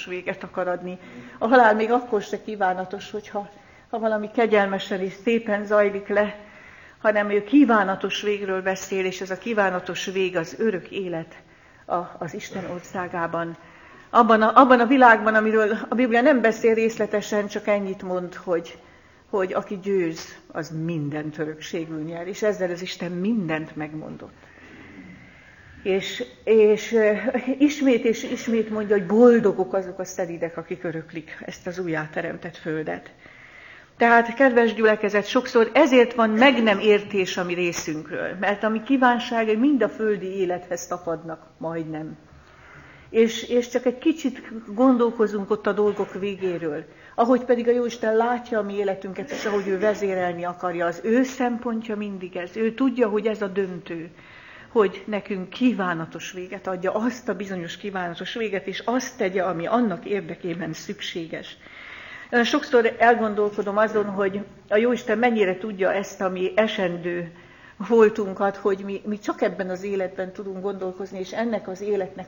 kívánatos véget akar adni. A halál még akkor se kívánatos, hogyha valami kegyelmesen és szépen zajlik le, hanem ő kívánatos végről beszél, és ez a kívánatos vég az örök élet az Isten országában. Abban a világban, amiről a Biblia nem beszél részletesen, csak ennyit mond, hogy aki győz, az mindent örökségül nyer, és ezzel az Isten mindent megmondott. És ismét mondja, hogy boldogok azok a szelídek, akik öröklik ezt az újjáteremtett földet. Tehát, kedves gyülekezet, sokszor ezért van meg nem értés a mi részünkről, mert a mi kívánságai mind a földi élethez tapadnak, majdnem. És csak egy kicsit gondolkozunk ott a dolgok végéről, ahogy pedig a Jóisten látja a mi életünket, és ahogy ő vezérelni akarja, az ő szempontja mindig ez. Ő tudja, hogy ez a döntő, hogy nekünk kívánatos véget adja, azt a bizonyos kívánatos véget, és azt tegye, ami annak érdekében szükséges. Sokszor elgondolkodom azon, hogy a Jóisten mennyire tudja ezt a mi esendő voltunkat, hogy mi csak ebben az életben tudunk gondolkozni, és ennek az életnek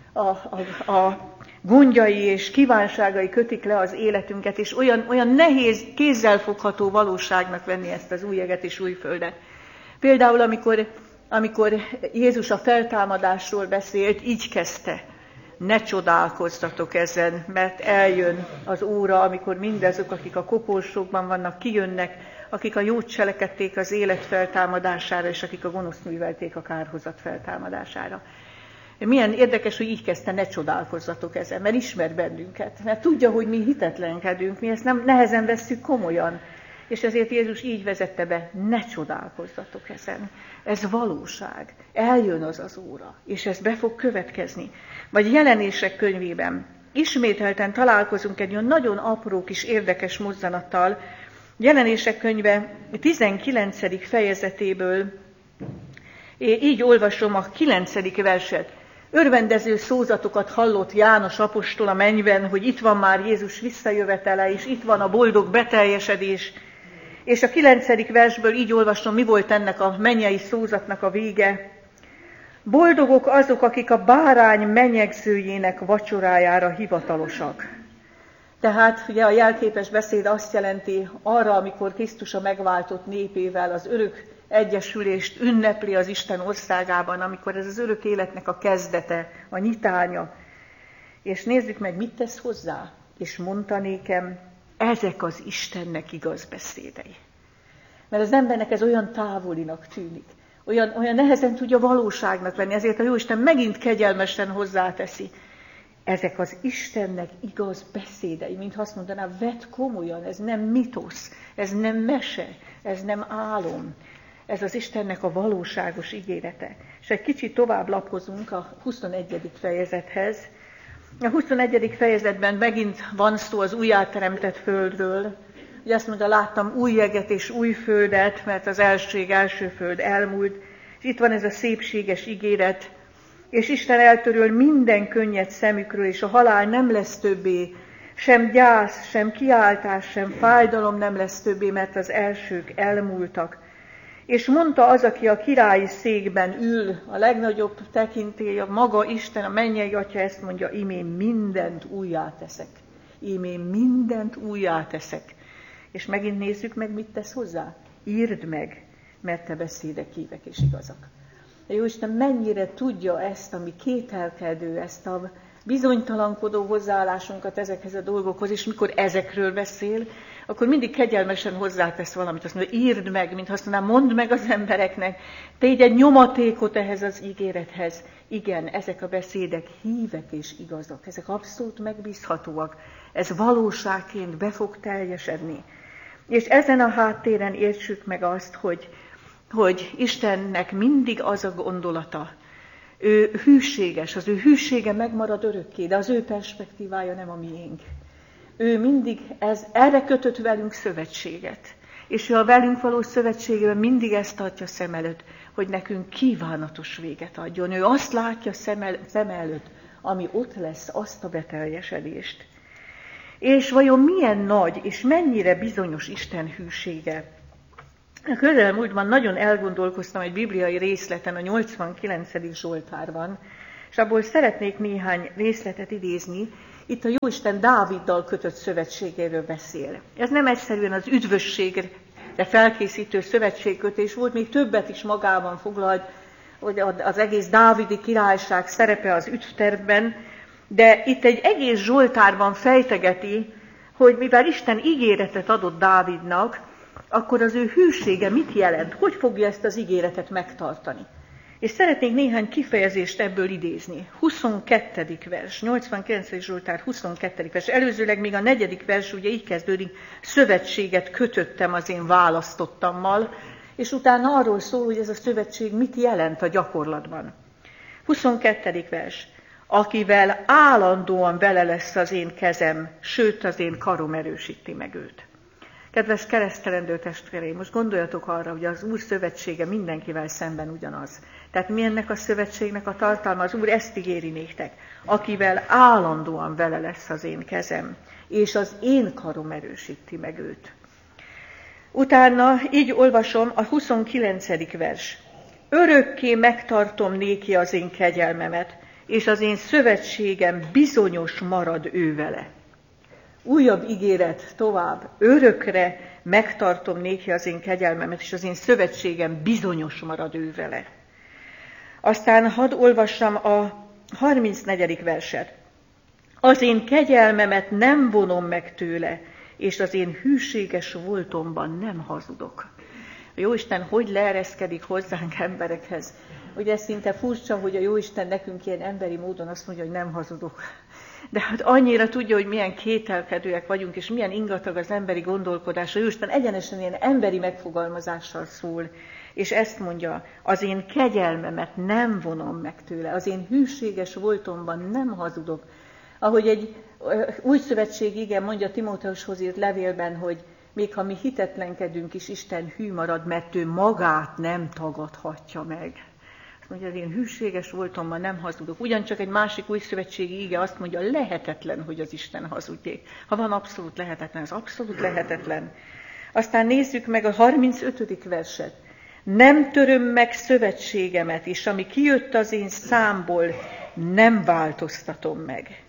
a gondjai és kívánságai kötik le az életünket, és olyan nehéz, kézzelfogható valóságnak venni ezt az új eget és új földet. Például, amikor Jézus a feltámadásról beszélt, így kezdte: ne csodálkozzatok ezen, mert eljön az óra, amikor mindazok, akik a koporsókban vannak, kijönnek, akik a jót cselekedték az élet feltámadására, és akik a gonoszt művelték a kárhozat feltámadására. Milyen érdekes, hogy így kezdte: ne csodálkozzatok ezen, mert ismer bennünket, mert tudja, hogy mi hitetlenkedünk, mi ezt nehezen vesszük komolyan. És ezért Jézus így vezette be: ne csodálkozzatok ezen. Ez valóság. Eljön az óra, és ez be fog következni. Vagy Jelenések könyvében ismételten találkozunk egy olyan nagyon apró kis érdekes mozzanattal. Jelenések könyve 19. fejezetéből, így olvasom a 9. verset. Örvendező szózatokat hallott János apostol a mennyben, hogy itt van már Jézus visszajövetele, és itt van a boldog beteljesedés. És a 9. versből így olvasom, mi volt ennek a mennyei szózatnak a vége. Boldogok azok, akik a bárány menyegzőjének vacsorájára hivatalosak. Tehát ugye a jelképes beszéd azt jelenti arra, amikor Krisztus a megváltott népével az örök egyesülést ünnepli az Isten országában, amikor ez az örök életnek a kezdete, a nyitánya. És nézzük meg, mit tesz hozzá. És mondta nékem, ezek az Istennek igaz beszédei. Mert az embernek ez olyan távolinak tűnik, olyan nehezen tudja valóságnak lenni, ezért a Jóisten megint kegyelmesen hozzáteszi. Ezek az Istennek igaz beszédei, mintha azt mondaná, vedd komolyan, ez nem mitosz, ez nem mese, ez nem álom. Ez az Istennek a valóságos ígérete. És egy kicsit tovább lapozunk a 21. fejezethez. A 21. fejezetben megint van szó az újjáteremtett földről. Ugye azt mondja, láttam új jeget és új földet, mert az első föld elmúlt. És itt van ez a szépséges ígéret. És Isten eltöröl minden könnyed szemükről, és a halál nem lesz többé. Sem gyász, sem kiáltás, sem fájdalom nem lesz többé, mert az elsők elmúltak. És mondta az, aki a királyi székben ül, a legnagyobb tekintély, a maga Isten, a mennyei Atya ezt mondja, ímé mindent újjá teszek. Ímé mindent újjá teszek. És megint nézzük meg, mit tesz hozzá. Írd meg, mert te beszédek hívek és igazak. A Jóisten mennyire tudja ezt, ami kételkedő, ezt a bizonytalankodó hozzáállásunkat ezekhez a dolgokhoz, és mikor ezekről beszél, akkor mindig kegyelmesen hozzátesz valamit. Azt mondja, írd meg, mint azt mondaná, mondd meg az embereknek, tégy egy nyomatékot ehhez az ígérethez. Igen, ezek a beszédek hívek és igazak, ezek abszolút megbízhatóak. Ez valóságként be fog teljesedni. És ezen a háttéren értsük meg azt, hogy Istennek mindig az a gondolata. Ő hűséges, az ő hűsége megmarad örökké, de az ő perspektívája nem a miénk. Ő mindig erre kötött velünk szövetséget. És ő a velünk való szövetségében mindig ezt tartja szem előtt, hogy nekünk kívánatos véget adjon. Ő azt látja szem előtt, ami ott lesz, azt a beteljesedést. És vajon milyen nagy és mennyire bizonyos Isten hűsége? A közelmúltban nagyon elgondolkoztam egy bibliai részleten, a 89. Zsoltárban, és abból szeretnék néhány részletet idézni, itt a Jóisten Dáviddal kötött szövetségéről beszél. Ez nem egyszerűen az üdvösségre felkészítő szövetségkötés volt, még többet is magában foglalt, hogy az egész dávidi királyság szerepe az üdvtervben, de itt egy egész zsoltárban fejtegeti, hogy mivel Isten ígéretet adott Dávidnak, akkor az ő hűsége mit jelent, hogy fogja ezt az ígéretet megtartani. És szeretnék néhány kifejezést ebből idézni. 22. vers, 89. Zsoltár 22. vers. Előzőleg még a 4. vers ugye így kezdődik, szövetséget kötöttem az én választottammal, és utána arról szól, hogy ez a szövetség mit jelent a gyakorlatban. 22. vers. Akivel állandóan vele lesz az én kezem, sőt az én karom erősíti meg őt. Kedves keresztelendő testvéreim, most gondoljatok arra, hogy az Úr szövetsége mindenkivel szemben ugyanaz. Tehát mi ennek a szövetségnek a tartalma? Az Úr ezt ígéri néktek. Akivel állandóan vele lesz az én kezem, és az én karom erősíti meg őt. Utána így olvasom a 29. vers. Örökké megtartom néki az én kegyelmemet, és az én szövetségem bizonyos marad ő vele. Újabb ígéret tovább, örökre megtartom néki az én kegyelmemet, és az én szövetségem bizonyos marad ő vele. Aztán hadd olvassam a 34. verset. Az én kegyelmemet nem vonom meg tőle, és az én hűséges voltomban nem hazudok. A Jóisten hogy leereszkedik hozzánk emberekhez? Ugye szinte furcsa, hogy a Jóisten nekünk ilyen emberi módon azt mondja, hogy nem hazudok. De hát annyira tudja, hogy milyen kételkedőek vagyunk, és milyen ingatag az emberi gondolkodás. A Jóisten egyenesen ilyen emberi megfogalmazással szól, és ezt mondja, az én kegyelmemet nem vonom meg tőle, az én hűséges voltomban nem hazudok. Ahogy egy új szövetség igen mondja Timóteushoz írt levélben, hogy még ha mi hitetlenkedünk is, Isten hű marad, mert ő magát nem tagadhatja meg. Azt mondja, az én hűséges voltomban nem hazudok. Ugyancsak egy másik új szövetségi íge azt mondja, lehetetlen, hogy az Isten hazudjék. Ha van abszolút lehetetlen, az abszolút lehetetlen. Aztán nézzük meg a 35. verset. Nem töröm meg szövetségemet, és ami kijött az én számból, nem változtatom meg.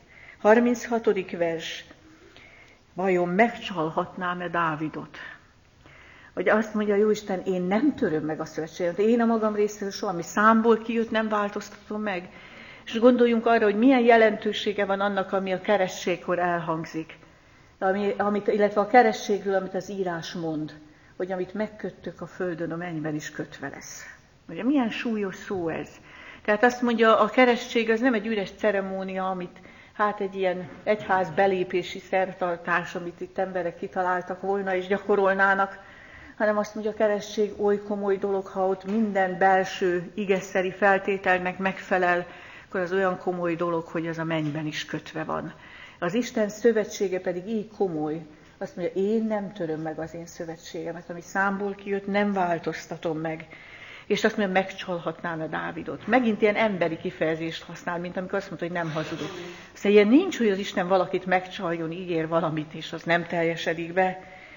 36. vers. Vajon megcsalhatnám-e Dávidot? Vagy azt mondja Jóisten, én nem töröm meg a szövetséget, én a magam részéről soha, ami számból kijött, nem változtatom meg. És gondoljunk arra, hogy milyen jelentősége van annak, ami a kerességkor elhangzik, illetve a kerességről, amit az írás mond, hogy amit megköttök a földön, a mennyben is kötve lesz. Ugye milyen súlyos szó ez? Tehát azt mondja, a keresztség az nem egy üres ceremónia, amit egy ilyen egyház belépési szertartás, amit itt emberek kitaláltak volna és gyakorolnának, hanem azt mondja, a keresztség oly komoly dolog, ha ott minden belső igeszeri feltételnek megfelel, akkor az olyan komoly dolog, hogy az a mennyben is kötve van. Az Isten szövetsége pedig így komoly. Azt mondja, én nem töröm meg az én szövetségemet, ami számból kijött, nem változtatom meg. És azt mondja, megcsalhatnám a Dávidot. Megint ilyen emberi kifejezést használ, mint amikor azt mondta, hogy nem hazudok. Szóval ilyen nincs, hogy az Isten valakit megcsaljon, ígér valamit, és az nem teljesedik be.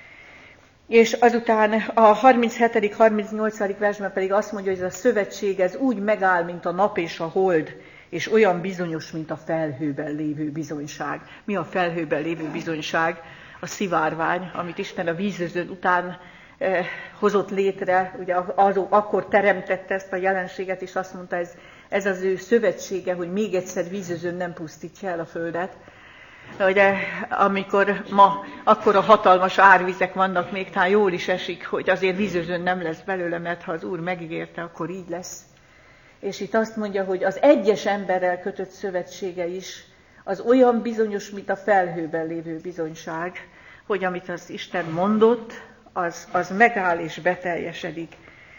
És azután a 37.-38. versben pedig azt mondja, hogy ez a szövetség ez úgy megáll, mint a nap és a hold, és olyan bizonyos, mint a felhőben lévő bizonyság. Mi a felhőben lévő bizonyság? A szivárvány, amit Isten a vízözön után hozott létre, ugye akkor teremtette ezt a jelenséget, és azt mondta, ez az ő szövetsége, hogy még egyszer vízözön nem pusztítja el a földet. Ugye, amikor ma akkora hatalmas árvizek vannak, még talán jól is esik, hogy azért vízözön nem lesz belőle, mert ha az Úr megígérte, akkor így lesz. És itt azt mondja, hogy az egyes emberrel kötött szövetsége is, az olyan bizonyos, mint a felhőben lévő bizonyság, hogy amit az Isten mondott, az megáll és beteljesedik.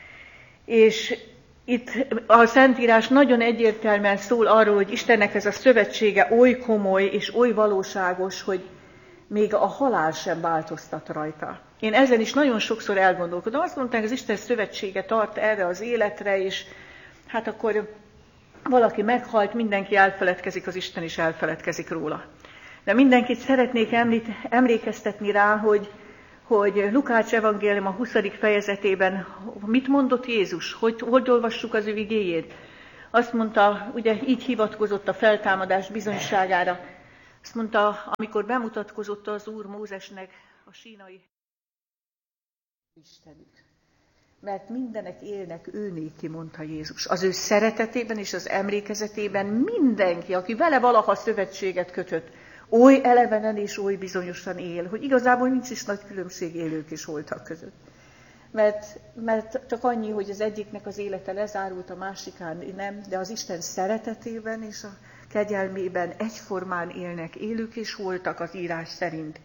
És itt a Szentírás nagyon egyértelműen szól arról, hogy Istennek ez a szövetsége oly komoly és oly valóságos, hogy még a halál sem változtat rajta. Én ezen is nagyon sokszor elgondolkodom. Azt mondták, az Isten szövetsége tart erre az életre, és hát akkor valaki meghalt, mindenki elfeledkezik, az Isten is elfeledkezik róla. De mindenkit szeretnék emlékeztetni rá, hogy Lukács evangélium a 20. fejezetében mit mondott Jézus? Hogy olvassuk az ő igéjét? Azt mondta, ugye így hivatkozott a feltámadás bizonyságára, Azt mondta, amikor bemutatkozott az Úr Mózesnek a sínai Istenük. Mert mindenek élnek ő néki, mondta Jézus. Az ő szeretetében és az emlékezetében mindenki, aki vele valaha szövetséget kötött, oly elevenen és oly bizonyosan él, hogy igazából nincs is nagy különbség élők és holtak között. Mert csak annyi, hogy az egyiknek az élete lezárult, a másikán nem, de az Isten szeretetében és a kegyelmében egyformán élnek élők és holtak az írás szerint.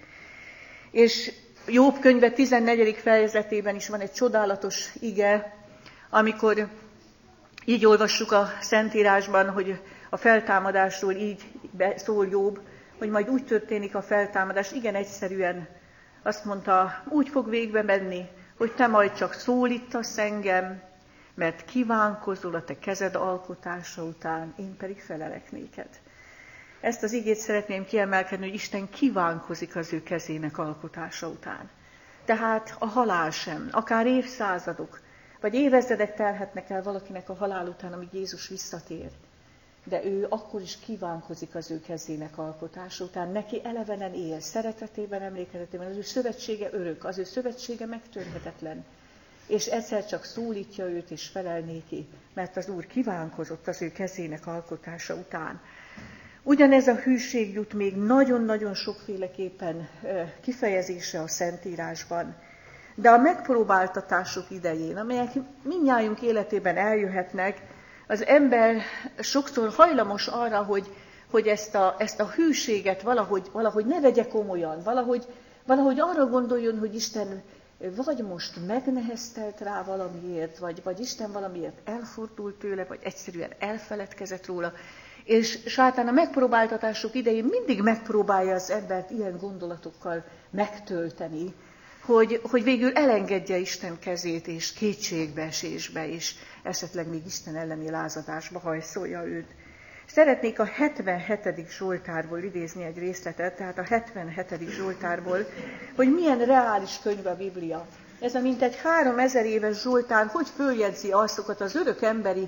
És Jobb könyve 14. fejezetében is van egy csodálatos ige, amikor így olvassuk a Szentírásban, hogy a feltámadásról így szól Jobb, hogy majd úgy történik a feltámadás, igen egyszerűen azt mondta, úgy fog végbe menni, hogy te majd csak szólítasz engem, mert kívánkozol a te kezed alkotása után, én pedig felelek néked. Ezt az igét szeretném kiemelkedni, hogy Isten kívánkozik az ő kezének alkotása után. Tehát a halál sem, akár évszázadok, vagy évezredek telhetnek el valakinek a halál után, amíg Jézus visszatér. De ő akkor is kívánkozik az ő kezének alkotása után. Neki elevenen él, szeretetében, emlékezetében. Az ő szövetsége örök, az ő szövetsége megtörhetetlen. És egyszer csak szólítja őt és felel néki, mert az Úr kívánkozott az ő kezének alkotása után. Ugyanez a hűség jut még nagyon-nagyon sokféleképpen kifejezésre a Szentírásban. De a megpróbáltatások idején, amelyek mindnyájunk életében eljöhetnek, az ember sokszor hajlamos arra, hogy ezt a hűséget valahogy ne vegye komolyan, valahogy arra gondoljon, hogy Isten vagy most megneheztelt rá valamiért, vagy Isten valamiért elfordult tőle, vagy egyszerűen elfeledkezett róla. És sátán a megpróbáltatások idején mindig megpróbálja az embert ilyen gondolatokkal megtölteni, hogy végül elengedje Isten kezét, és kétségbeesésbe, és esetleg még Isten elleni lázadásba hajszolja őt. Szeretnék a 77. Zsoltárból idézni egy részletet, tehát a 77. Zsoltárból, hogy milyen reális könyv a Biblia. Ez a mintegy 3000 éves Zsoltár, hogy följegyzi azokat az örök emberi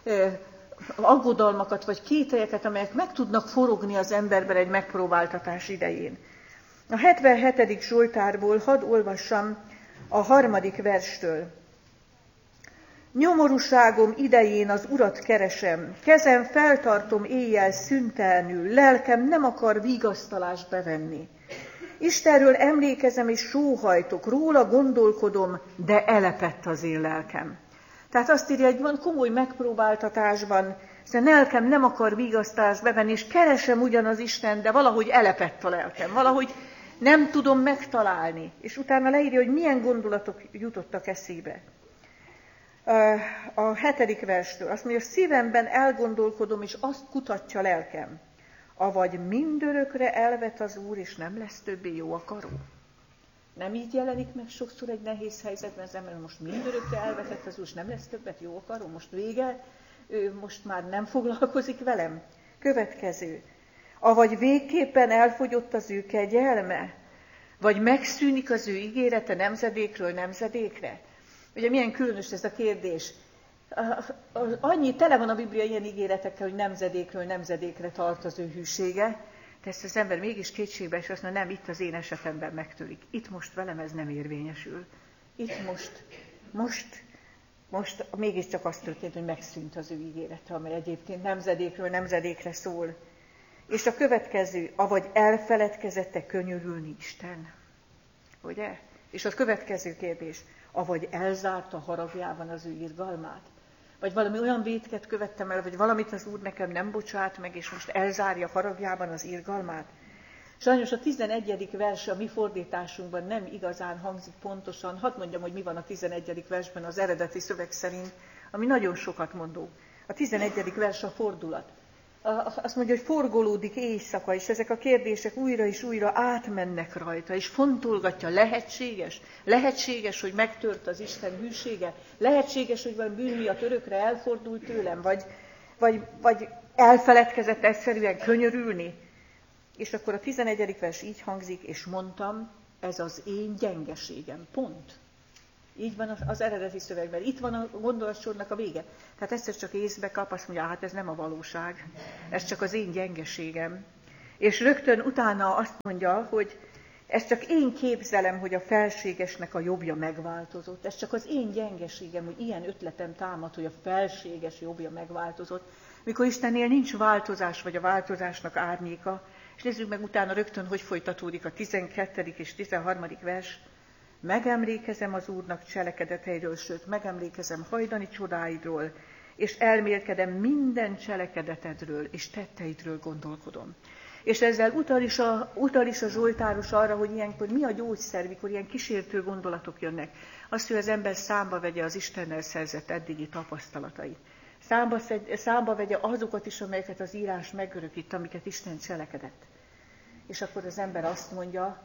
aggodalmakat vagy kételyeket, amelyek meg tudnak forogni az emberben egy megpróbáltatás idején. A 77. Zsoltárból hadd olvassam a 3. verstől. Nyomorúságom idején az Urat keresem, kezem feltartom éjjel szüntelenül, lelkem nem akar vigasztalást bevenni. Istenről emlékezem és sóhajtok, róla gondolkodom, de elepett az én lelkem. Tehát azt írja, hogy van komoly megpróbáltatásban, a lelkem nem akar vigasztalást bevenni, és keresem ugyan az Isten, de valahogy elepett a lelkem, valahogy nem tudom megtalálni. És utána leírja, hogy milyen gondolatok jutottak eszébe. A 7. verstől azt mondja, szívemben elgondolkodom, és azt kutatja lelkem. Avagy mindörökre elvet az Úr, és nem lesz többé jó akaró. Nem így jelenik meg sokszor egy nehéz helyzetben az ember, most mindörökre elvetett az Úr, és nem lesz többet jó akaró, most vége, ő most már nem foglalkozik velem. Következő. Avagy végképpen elfogyott az ő kegyelme, vagy megszűnik az ő ígérete nemzedékről nemzedékre. Ugye milyen különös ez a kérdés. Annyi tele van a Biblia ilyen ígéretekkel, hogy nemzedékről nemzedékre tart az ő hűsége, de ezt az ember mégis kétségbe, és azt mondja, nem, itt az én esetemben megtörik. Itt most velem ez nem érvényesül. Itt most mégiscsak az történt, hogy megszűnt az ő ígérete, amely egyébként nemzedékről nemzedékre szól. És a következő, avagy elfeledkezette könyörülni Isten. Ugye? És a következő kérdés, avagy elzárta haragjában az ő irgalmát. Vagy valami olyan vétket követtem el, vagy valamit az Úr nekem nem bocsát meg, és most elzárja haragjában az irgalmát. Sajnos a 11. vers a mi fordításunkban nem igazán hangzik pontosan. Hadd mondjam, hogy mi van a 11. versben az eredeti szöveg szerint, ami nagyon sokat mondó. A 11. vers a fordulat. Azt mondja, hogy forgolódik éjszaka, és ezek a kérdések újra és újra átmennek rajta, és fontolgatja, lehetséges, hogy megtört az Isten hűsége, lehetséges, hogy van bűn miatt örökre elfordult tőlem, vagy elfeledkezett egyszerűen könyörülni. És akkor a 11. vers így hangzik, és mondtam, ez az én gyengeségem, pont. Így van az eredeti szövegben. Itt van a gondolatsornak a vége. Tehát egyszer csak észbe kap, azt mondja, hát ez nem a valóság. Ez csak az én gyengeségem. És rögtön utána azt mondja, hogy ezt csak én képzelem, hogy a felségesnek a jobbja megváltozott. Ez csak az én gyengeségem, hogy ilyen ötletem támad, hogy a felséges jobbja megváltozott, mikor Istennél nincs változás, vagy a változásnak árnyéka. És nézzük meg utána rögtön, hogy folytatódik a 12. és 13. vers. Megemlékezem az Úrnak cselekedeteiről, sőt, megemlékezem hajdani csodáidról, és elmélkedem minden cselekedetedről, és tetteidről gondolkodom. És ezzel utal is a zsoltáros arra, hogy ilyenkor mi a gyógyszer, mikor ilyen kísértő gondolatok jönnek. Azt, hogy az ember számba vegye az Istennel szerzett eddigi tapasztalatait. Számba vegye azokat is, amelyeket az írás megörökít, amiket Isten cselekedett. És akkor az ember azt mondja,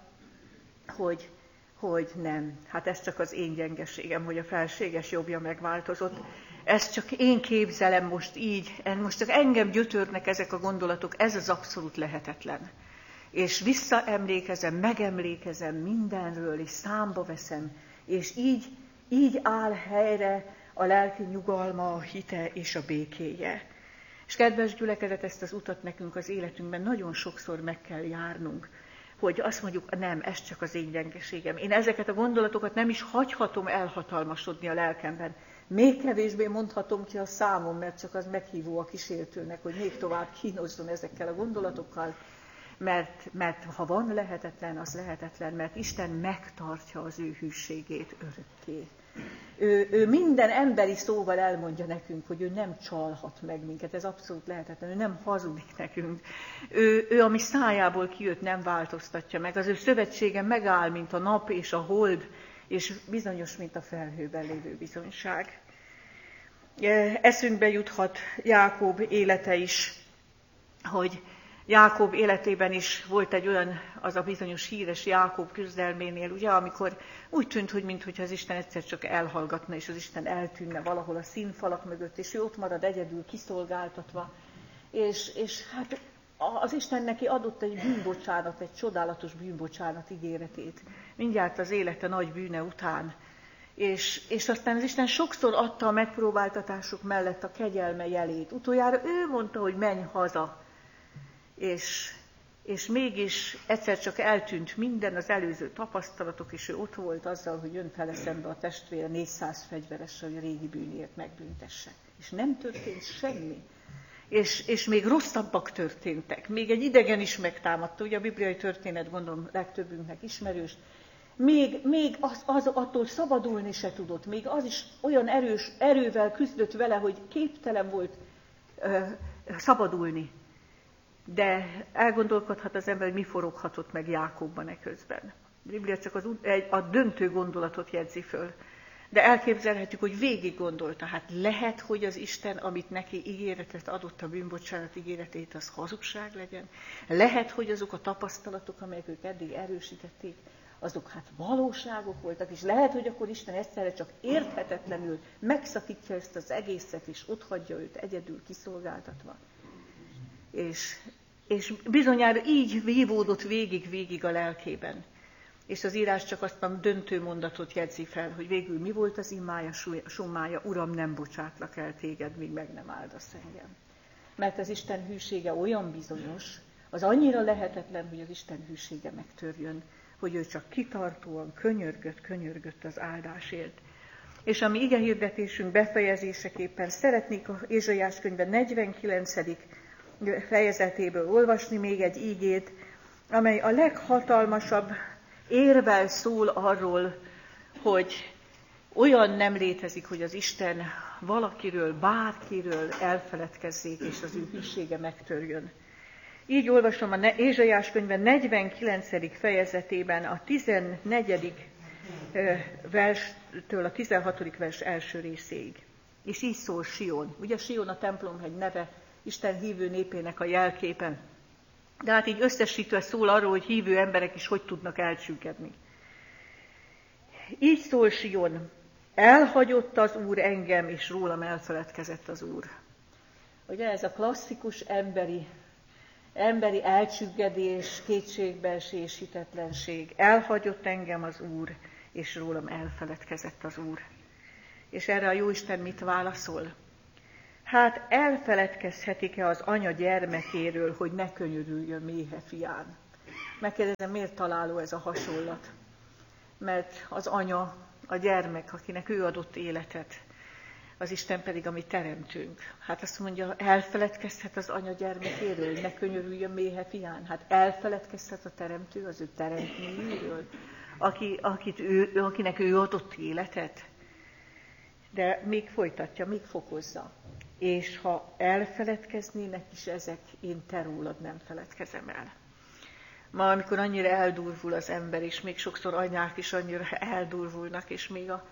hogy nem, hát ez csak az én gyengeségem, hogy a felséges jobbja megváltozott. Ezt csak én képzelem most így, most csak engem gyötörnek ezek a gondolatok, ez az abszolút lehetetlen. És visszaemlékezem, megemlékezem mindenről, és számba veszem, és így áll helyre a lelki nyugalma, a hite és a békéje. És kedves gyülekezet, ezt az utat nekünk az életünkben nagyon sokszor meg kell járnunk, hogy azt mondjuk, nem, ez csak az én gyengeségem. Én ezeket a gondolatokat nem is hagyhatom elhatalmasodni a lelkemben. Még kevésbé mondhatom ki a számom, mert csak az meghívó a kísértőnek, hogy még tovább kínozzon ezekkel a gondolatokkal, mert ha van lehetetlen, az lehetetlen, mert Isten megtartja az ő hűségét örökké. Ő minden emberi szóval elmondja nekünk, hogy ő nem csalhat meg minket, ez abszolút lehetetlen, ő nem hazudik nekünk. Ő ami szájából kijött, nem változtatja meg, az ő szövetsége megáll, mint a nap és a hold, és bizonyos, mint a felhőben lévő bizonyság. Eszünkbe juthat Jákob élete is, hogy Jákob életében is volt egy olyan, az a bizonyos híres Jákob küzdelménél, ugye, amikor úgy tűnt, hogy mintha az Isten egyszer csak elhallgatna, és az Isten eltűnne valahol a színfalak mögött, és ő ott marad egyedül kiszolgáltatva. És hát az Isten neki adott egy bűnbocsánat, egy csodálatos bűnbocsánat ígéretét, mindjárt az élete nagy bűne után. És aztán az Isten sokszor adta a megpróbáltatások mellett a kegyelme jelét. Utoljára ő mondta, hogy menj haza. És mégis egyszer csak eltűnt minden az előző tapasztalatok, és ő ott volt azzal, hogy jön fele szembe a testvére 400 fegyveressel, hogy a régi bűnért megbüntesse. És nem történt semmi. És még rosszabbak történtek. Még egy idegen is megtámadta, ugye a bibliai történet, gondolom, legtöbbünknek ismerős. Még az attól szabadulni se tudott. Még az is olyan erővel küzdött vele, hogy képtelen volt szabadulni. De elgondolkodhat az ember, hogy mi foroghatott meg Jákobban eközben. A Biblia csak a döntő gondolatot jegyzi föl. De elképzelhetjük, hogy végig gondolta. Hát lehet, hogy az Isten, amit neki ígéretet adott, a bűnbocsánat ígéretét, az hazugság legyen. Lehet, hogy azok a tapasztalatok, amelyek ők eddig erősítették, azok hát valóságok voltak, és lehet, hogy akkor Isten egyszerre csak érthetetlenül megszakítja ezt az egészet, és otthagyja őt egyedül kiszolgáltatva. És bizonyára így vívódott végig a lelkében. És az írás csak azt a döntő mondatot jegyzi fel, hogy végül mi volt az imája, summája, Uram, nem bocsátlak el téged, míg meg nem áldasz engem. Mert az Isten hűsége olyan bizonyos, az annyira lehetetlen, hogy az Isten hűsége megtörjön, hogy ő csak kitartóan könyörgött az áldásért. És a mi igehirdetésünk befejezéseképpen szeretnék a Ézsaiás könyve 49. fejezetéből olvasni még egy ígét, amely a leghatalmasabb érvel szól arról, hogy olyan nem létezik, hogy az Isten valakiről, bárkiről elfeledkezzék, és az ő hűsége megtörjön. Így olvasom a Ézsaiás könyve 49. fejezetében a 14. verstől a 16. vers első részéig. És így szól Sion. Ugye Sion a templomhegy neve, Isten hívő népének a jelképe. De hát így összesítve szól arról, hogy hívő emberek is hogy tudnak elcsüggedni. Így szól Sion, elhagyott az Úr engem, és rólam elfeledkezett az Úr. Ugye ez a klasszikus emberi elcsüggedés, kétségbeesés, hitetlenség. Elhagyott engem az Úr, és rólam elfeledkezett az Úr. És erre a Jóisten mit válaszol? Hát elfeledkezhetik-e az anya gyermekéről, hogy ne könyörüljön méhe fián? Megkérdezem, miért találó ez a hasonlat? Mert az anya, a gyermek, akinek ő adott életet, az Isten pedig a mi teremtünk. Hát azt mondja, elfeledkezhet az anya gyermekéről, ne könyörüljön méhe fián. Hát elfeledkezhet a teremtő az ő teremtményéről, akinek ő adott életet. De még folytatja, még fokozza. És ha elfeledkeznének is ezek, én te rólad nem feledkezem el. Ma, amikor annyira eldurvul az ember, és még sokszor anyák is annyira eldurvulnak, és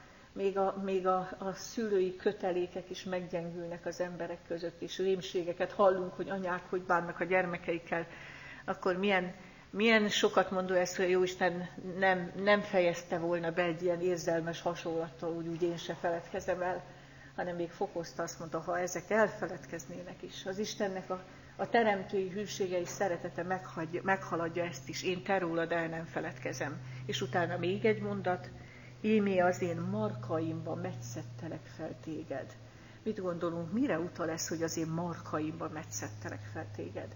még a szülői kötelékek is meggyengülnek az emberek között, és rémségeket hallunk, hogy anyák hogy bánnak a gyermekeikkel, akkor milyen sokat mondó ez, hogy Jóisten nem fejezte volna be egy ilyen érzelmes hasonlattal, úgy én se feledkezem el, hanem még fokozta, azt mondta, ha ezek elfeledkeznének is. Az Istennek a teremtői hűsége és szeretete meghaladja ezt is, én te rólad el nem feledkezem. És utána még egy mondat, ímé az én markaimba metszettelek fel téged. Mit gondolunk, mire utal ez, hogy az én markaimba metszettelek fel téged?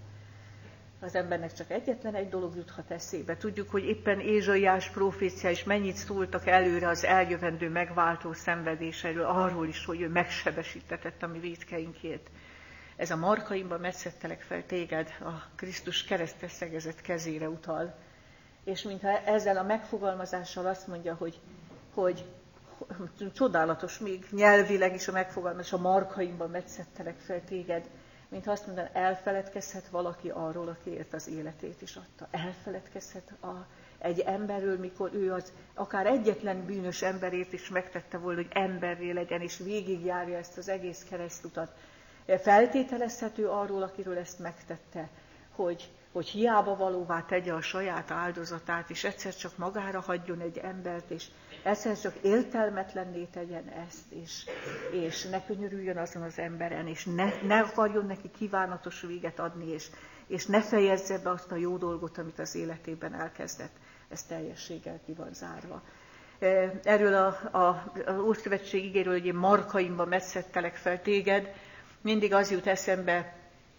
Az embernek csak egyetlen egy dolog juthat eszébe. Tudjuk, hogy éppen Ézsaiás prófécia is mennyit szóltak előre az eljövendő megváltó szenvedéseiről, arról is, hogy ő megsebesítetett a mi vétkeinkért. Ez a markaimba metszettelek fel téged, a Krisztus keresztre szegezett kezére utal. És mintha ezzel a megfogalmazással azt mondja, hogy csodálatos, még nyelvileg is a megfogalmazás, a markaimban metszettelek fel téged, mint azt mondaná, elfeledkezhet valaki arról, akiért az életét is adta. Elfeledkezhet egy emberről, mikor ő az akár egyetlen bűnös emberért is megtette volna, hogy emberré legyen, és végigjárja ezt az egész keresztutat. Feltételezhető arról, akiről ezt megtette, hogy hiába valóvá tegye a saját áldozatát, és egyszer csak magára hagyjon egy embert, és egyszer csak értelmetlenné tegyen ezt, és ne könyörüljön azon az emberen, és ne akarjon neki kívánatos véget adni, és ne fejezze be azt a jó dolgot, amit az életében elkezdett. Ez teljességgel ki van zárva. Erről az Ószövetség ígéről, hogy én markaimba metszettelek fel téged, mindig az jut eszembe,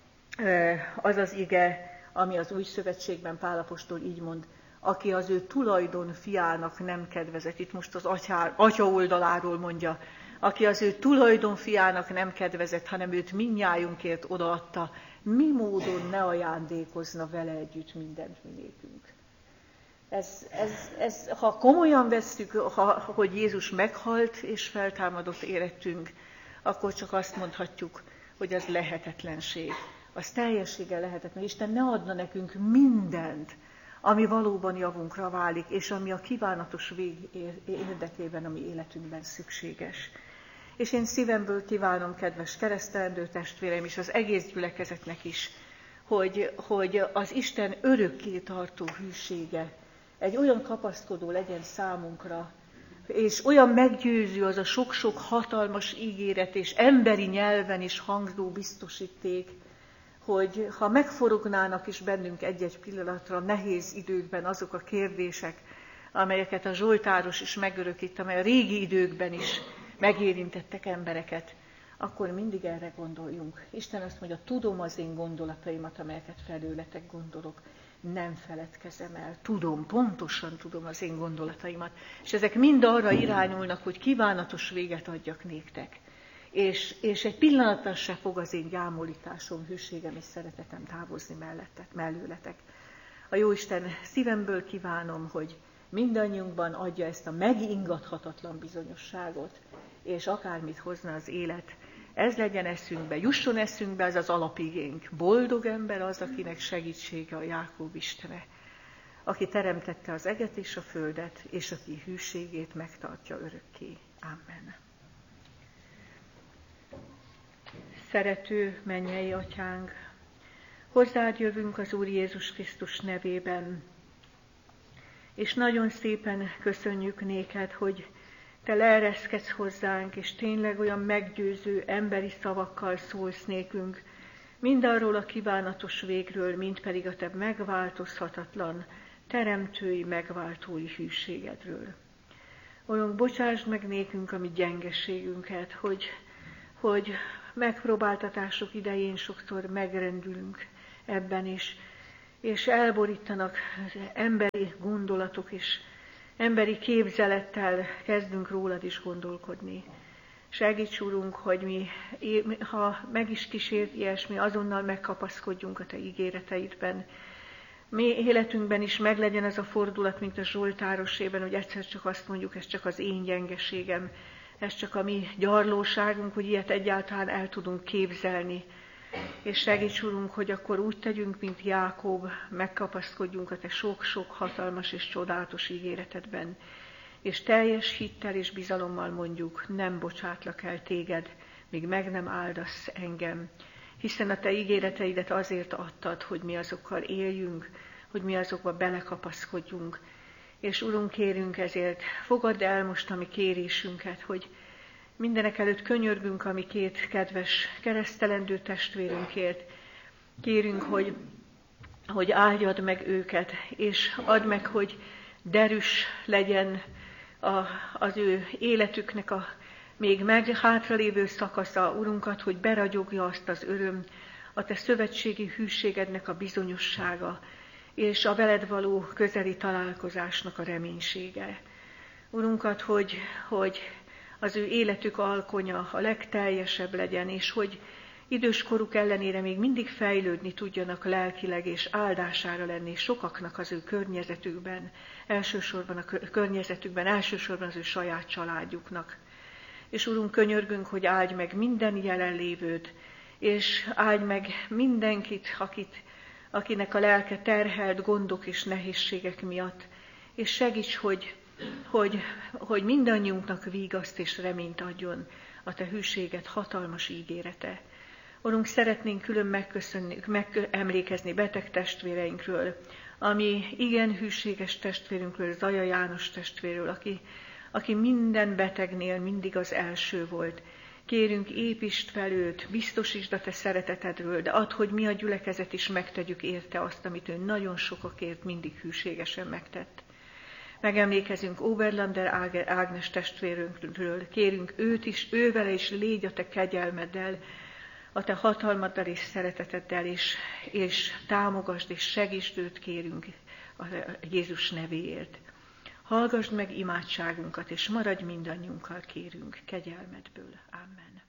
az az ige, ami az Új Szövetségben Pál apostol így mond, aki az ő tulajdon fiának nem kedvezett, itt most az atya oldaláról mondja, aki az ő tulajdon fiának nem kedvezett, hanem őt mindnyájunkért odaadta, mi módon ne ajándékozna vele együtt mindent mi nékünk. Ha komolyan vesszük, hogy Jézus meghalt és feltámadott érettünk, akkor csak azt mondhatjuk, hogy az lehetetlenség. Az teljességgel lehetetlen. Isten ne adna nekünk mindent, ami valóban javunkra válik, és ami a kívánatos vég érdekében a mi életünkben szükséges. És én szívemből kívánom, kedves keresztelendő testvéreim, és az egész gyülekezetnek is, hogy az Isten örökké tartó hűsége egy olyan kapaszkodó legyen számunkra, és olyan meggyőző az a sok-sok hatalmas ígéret, és emberi nyelven is hangzó biztosíték, hogy ha megforognának is bennünk egy-egy pillanatra nehéz időkben azok a kérdések, amelyeket a Zsoltáros is megörökít, amely a régi időkben is megérintettek embereket, akkor mindig erre gondoljunk. Isten azt mondja, tudom az én gondolataimat, amelyeket felőletek gondolok. Nem feledkezem el, pontosan tudom az én gondolataimat. És ezek mind arra irányulnak, hogy kívánatos véget adjak néktek. És egy pillanatra se fog az én gyámolításom, hűségem és szeretetem távozni mellőletek. A Jóisten szívemből kívánom, hogy mindannyiunkban adja ezt a megingathatatlan bizonyosságot, és akármit hozna az élet, ez legyen eszünkbe, jusson eszünkbe, ez az alapigénk. Boldog ember az, akinek segítsége a Jákób Istene, aki teremtette az eget és a földet, és aki hűségét megtartja örökké. Amen. Szerető mennyei Atyánk, hozzád jövünk az Úr Jézus Krisztus nevében, és nagyon szépen köszönjük néked, hogy te leereszkedsz hozzánk, és tényleg olyan meggyőző emberi szavakkal szólsz nékünk, mind arról a kívánatos végről, mind pedig a te megváltozhatatlan, teremtői, megváltói hűségedről. Olyan bocsásd meg nékünk a mi gyengeségünket, hogy megpróbáltatások idején sokszor megrendülünk ebben is, és elborítanak az emberi gondolatok, és emberi képzelettel kezdünk rólad is gondolkodni. Segíts, Urunk, hogy mi, ha meg is kísért ilyesmi, azonnal megkapaszkodjunk a Te ígéreteidben. Mi életünkben is meglegyen ez a fordulat, mint a Zsoltárosében, hogy egyszer csak azt mondjuk, ez csak az én gyengeségem, ez csak a mi gyarlóságunk, hogy ilyet egyáltalán el tudunk képzelni. És segíts, Urunk, hogy akkor úgy tegyünk, mint Jákob, megkapaszkodjunk a Te sok-sok hatalmas és csodálatos ígéretedben. És teljes hittel és bizalommal mondjuk, nem bocsátlak el téged, míg meg nem áldasz engem. Hiszen a Te ígéreteidet azért adtad, hogy mi azokkal éljünk, hogy mi azokba belekapaszkodjunk. És Urunk, kérünk ezért, fogadd el most a mi kérésünket, hogy mindenekelőtt könyörgünk a mi két kedves keresztelendő testvérünkért. Kérünk, hogy áldjad meg őket, és add meg, hogy derűs legyen az ő életüknek a még hátralévő szakasza, Urunkat, hogy beragyogja azt az öröm, a Te szövetségi hűségednek a bizonyossága, és a veled való közeli találkozásnak a reménysége. Urunkat, hogy az ő életük alkonya a legteljesebb legyen, és hogy idős koruk ellenére még mindig fejlődni tudjanak lelkileg, és áldására lenni sokaknak az ő környezetükben, elsősorban az ő saját családjuknak. És Urunk, könyörgünk, hogy áldj meg minden jelenlévőt, és áldj meg mindenkit, akinek a lelke terhelt gondok és nehézségek miatt, és segíts, hogy mindannyiunknak vígaszt és reményt adjon a Te hűséged hatalmas ígérete. Urunk, szeretnénk külön megemlékezni beteg testvéreinkről, ami igen hűséges testvérünkről, Zaja János testvérről, aki minden betegnél mindig az első volt. Kérünk, építsd fel őt, biztosítsd a Te szeretetedről, de add, hogy mi a gyülekezet is megtegyük érte azt, amit ő nagyon sokakért mindig hűségesen megtett. Megemlékezünk Oberlander Ágnes testvérünkről, kérünk őt is, ővele is légy a Te kegyelmeddel, a Te hatalmaddal és szereteteddel, és támogasd és segítsd őt, kérünk a Jézus nevéért. Hallgasd meg imádságunkat, és maradj mindannyiunkkal, kérünk, kegyelmedből. Amen.